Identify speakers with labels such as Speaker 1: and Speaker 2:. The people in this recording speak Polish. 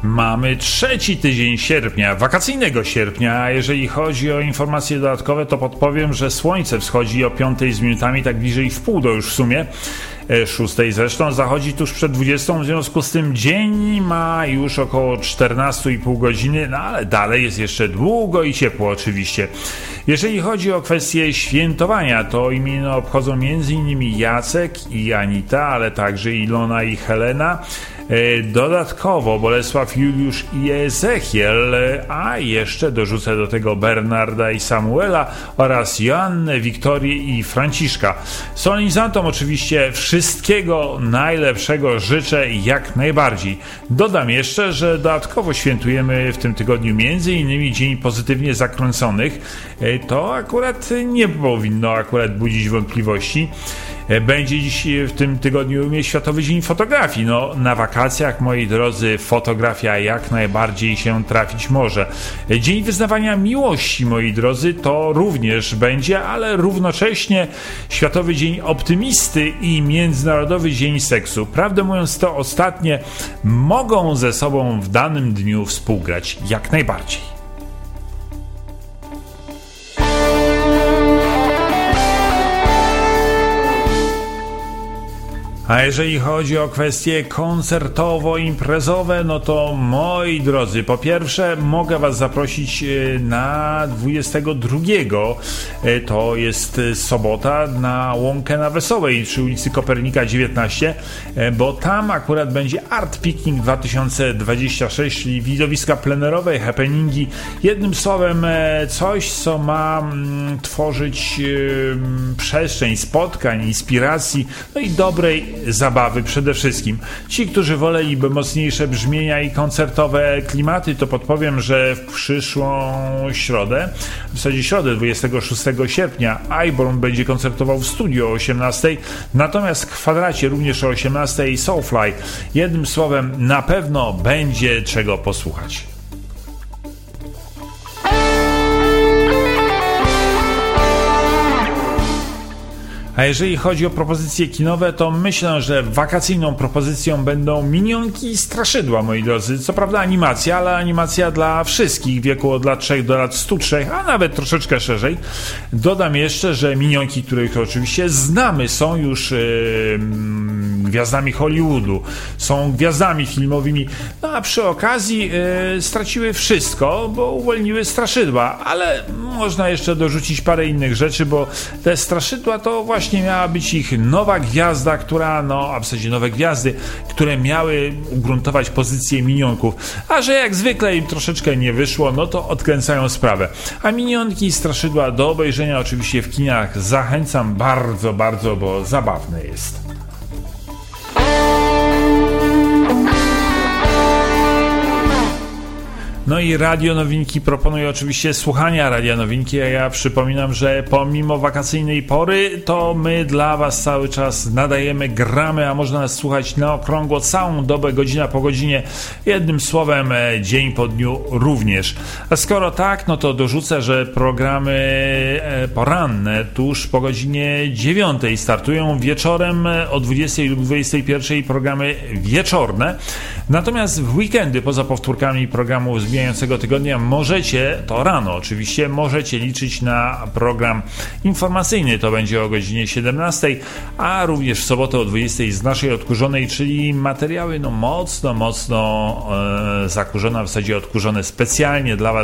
Speaker 1: Mamy trzeci tydzień sierpnia, wakacyjnego sierpnia, a jeżeli chodzi o informacje dodatkowe, to podpowiem, że słońce wschodzi o 5 z minutami, tak bliżej w pół do już w sumie, 6 zresztą, zachodzi tuż przed 20, w związku z tym dzień ma już około 14,5 godziny, no ale dalej jest jeszcze długo i ciepło oczywiście. Jeżeli chodzi o kwestię świętowania, to imieniny obchodzą m.in. Jacek i Anita, ale także Ilona i Helena. Dodatkowo Bolesław, Juliusz i Ezechiel, a jeszcze dorzucę do tego Bernarda i Samuela oraz Joannę, Wiktorię i Franciszka. Solenizantom oczywiście wszystkiego najlepszego życzę jak najbardziej. Dodam jeszcze, że dodatkowo świętujemy w tym tygodniu m.in. Dzień Pozytywnie Zakręconych. To akurat nie powinno budzić wątpliwości. Będzie dziś w tym tygodniu Światowy Dzień Fotografii. No, na wakacjach, moi drodzy, fotografia jak najbardziej się trafić może. Dzień Wyznawania Miłości, moi drodzy, to również będzie, ale równocześnie Światowy Dzień Optymisty i Międzynarodowy Dzień Seksu. Prawdę mówiąc, to ostatnie mogą ze sobą w danym dniu współgrać jak najbardziej. A jeżeli chodzi o kwestie koncertowo-imprezowe, no to moi drodzy, po pierwsze mogę Was zaprosić na 22, to jest sobota, na Łąkę na Wesołej przy ulicy Kopernika 19, bo tam akurat będzie Art Picnic 2026, czyli widowiska plenerowe, happeningi, jednym słowem coś, co ma tworzyć przestrzeń spotkań, inspiracji, no i dobrej zabawy przede wszystkim. Ci, którzy woleliby mocniejsze brzmienia i koncertowe klimaty, to podpowiem, że w przyszłą środę, w zasadzie środę 26 sierpnia, Iborn będzie koncertował w studiu o 18, natomiast w Kwadracie również o 18 Soulfly. Jednym słowem, na pewno będzie czego posłuchać. A jeżeli chodzi o propozycje kinowe, to myślę, że wakacyjną propozycją będą Minionki i Straszydła, moi drodzy. Co prawda animacja, ale animacja dla wszystkich w wieku od lat 3 do lat 103, a nawet troszeczkę szerzej. Dodam jeszcze, że Minionki, których oczywiście znamy, są już gwiazdami Hollywoodu, są gwiazdami filmowymi, no a przy okazji straciły wszystko, bo uwolniły straszydła, ale można jeszcze dorzucić parę innych rzeczy, bo te straszydła to właśnie miała być ich nowa gwiazda, a w zasadzie nowe gwiazdy, które miały ugruntować pozycję Minionków, a że jak zwykle im troszeczkę nie wyszło, no to odkręcają sprawę. A Minionki i Straszydła do obejrzenia oczywiście w kinach zachęcam bardzo, bardzo, bo zabawne jest. No i Radio Nowinki proponuje oczywiście słuchania Radia Nowinki, a ja przypominam, że pomimo wakacyjnej pory, to my dla Was cały czas nadajemy, gramy, a można nas słuchać na okrągło całą dobę, godzina po godzinie, jednym słowem dzień po dniu również. A skoro tak, no to dorzucę, że programy poranne tuż po godzinie 9 startują, wieczorem o 20 lub 21 programy wieczorne, natomiast w weekendy poza powtórkami programu zbijającego tygodnia to rano oczywiście, możecie liczyć na program informacyjny, to będzie o godzinie 17, a również w sobotę o 20 z naszej odkurzonej, czyli materiały mocno zakurzone, w zasadzie odkurzone specjalnie dla Was